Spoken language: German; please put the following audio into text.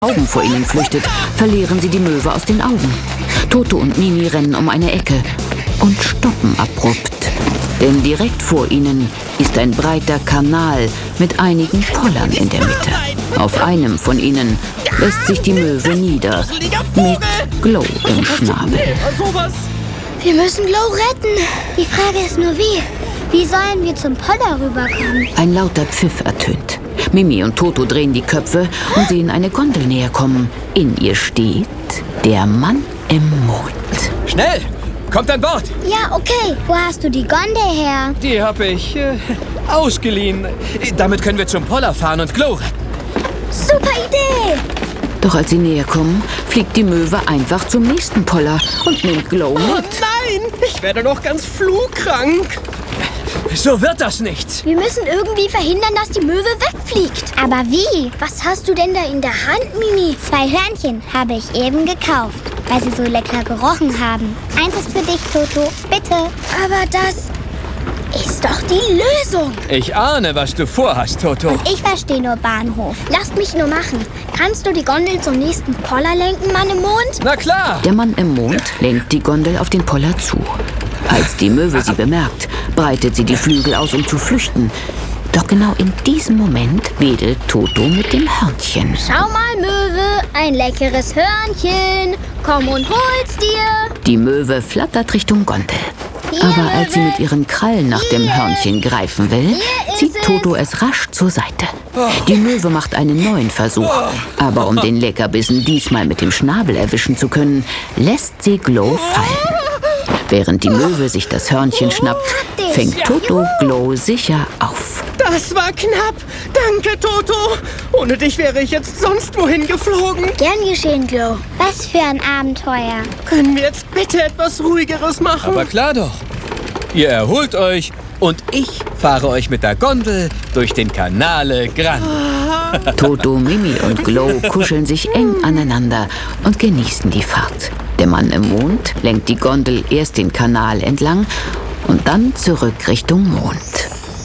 Augen vor ihnen flüchtet, verlieren sie die Möwe aus den Augen. Toto und Mimi rennen um eine Ecke und stoppen abrupt. Denn direkt vor ihnen ist ein breiter Kanal mit einigen Pollern in der Mitte. Auf einem von ihnen lässt sich die Möwe nieder, mit Glow im Schnabel. Wir müssen Glow retten. Die Frage ist nur wie. Wie sollen wir zum Poller rüberkommen? Ein lauter Pfiff ertönt. Mimi und Toto drehen die Köpfe und sehen eine Gondel näher kommen. In ihr steht der Mann im Mond. Schnell! Kommt an Bord! Ja, okay. Wo hast du die Gondel her? Die habe ich ausgeliehen. Damit können wir zum Poller fahren und Glow retten. Super Idee! Doch als sie näher kommen, fliegt die Möwe einfach zum nächsten Poller und nimmt Glow mit. Oh nein! Ich werde noch ganz flugkrank. So wird das nichts. Wir müssen irgendwie verhindern, dass die Möwe wegfliegt. Aber wie? Was hast du denn da in der Hand, Mimi? 2 Hörnchen habe ich eben gekauft, weil sie so lecker gerochen haben. Eins ist für dich, Toto. Bitte. Aber das ist doch die Lösung. Ich ahne, was du vorhast, Toto. Ich verstehe nur Bahnhof. Lasst mich nur machen. Kannst du die Gondel zum nächsten Poller lenken, Mann im Mond? Na klar. Der Mann im Mond lenkt die Gondel auf den Poller zu. Als die Möwe sie bemerkt, breitet sie die Flügel aus, um zu flüchten. Doch genau in diesem Moment wedelt Toto mit dem Hörnchen. Schau mal, Möwe, ein leckeres Hörnchen. Komm und hol's dir. Die Möwe flattert Richtung Gondel. Aber als sie mit ihren Krallen nach dem Hörnchen greifen will, zieht Toto es rasch zur Seite. Die Möwe macht einen neuen Versuch. Aber um den Leckerbissen diesmal mit dem Schnabel erwischen zu können, lässt sie Glow fallen. Während die Möwe sich das Hörnchen schnappt, fängt Toto Glow sicher auf. Das war knapp. Danke, Toto. Ohne dich wäre ich jetzt sonst wohin geflogen. Gern geschehen, Glow. Was für ein Abenteuer. Können wir jetzt bitte etwas Ruhigeres machen? Aber klar doch. Ihr erholt euch und ich fahre euch mit der Gondel durch den Canale Grande. Toto, Mimi und Glow kuscheln sich eng aneinander und genießen die Fahrt. Der Mann im Mond lenkt die Gondel erst den Kanal entlang und dann zurück Richtung Mond.